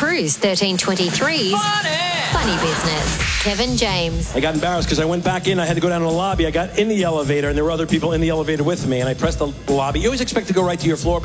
Cruise 1323's Funny Business. Kevin James. I got embarrassed because I went back in. I had to go down to the lobby. I got in the elevator, and there were other people in the elevator with me, and I pressed the lobby. You always expect to go right to your floor,